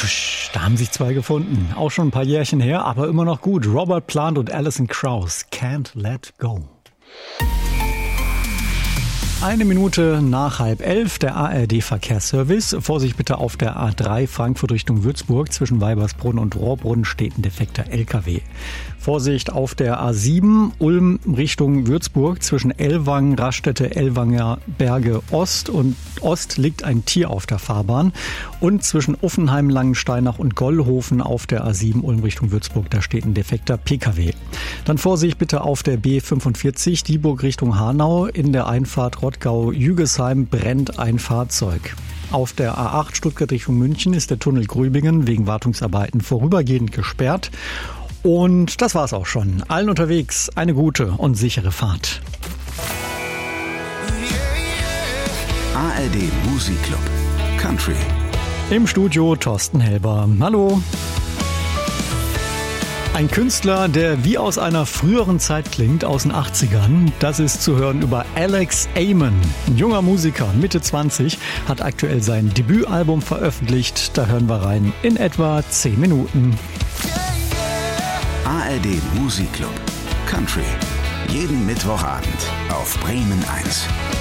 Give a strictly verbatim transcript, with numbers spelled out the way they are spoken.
Psch, da haben sich zwei gefunden. Auch schon ein paar Jährchen her, aber immer noch gut. Robert Plant und Alison Krauss. Can't Let Go. Eine Minute nach halb elf, der A R D-Verkehrsservice. Vorsicht bitte auf der A drei Frankfurt Richtung Würzburg. Zwischen Weibersbrunn und Rohrbrunn steht ein defekter L K W. Vorsicht auf der A sieben Ulm Richtung Würzburg. Zwischen Ellwangen, Raststätte, Ellwanger Berge Ost und Ost liegt ein Tier auf der Fahrbahn. Und zwischen Uffenheim, Langensteinach und Gollhofen auf der A sieben Ulm Richtung Würzburg, da steht ein defekter P K W. Dann Vorsicht bitte auf der B fünfundvierzig Dieburg Richtung Hanau. In der Einfahrt Rottgau-Jügesheim brennt ein Fahrzeug. Auf der A acht Stuttgart Richtung München ist der Tunnel Grübingen wegen Wartungsarbeiten vorübergehend gesperrt. Und das war's auch schon. Allen unterwegs eine gute und sichere Fahrt. A R D Musikclub Country. Im Studio Thorsten Helber. Hallo. Ein Künstler, der wie aus einer früheren Zeit klingt, aus den achtzigern. Das ist zu hören über Alex Amon. Ein junger Musiker, Mitte zwanzig, hat aktuell sein Debütalbum veröffentlicht. Da hören wir rein in etwa zehn Minuten. A R D Musikclub Country. Jeden Mittwochabend auf Bremen eins.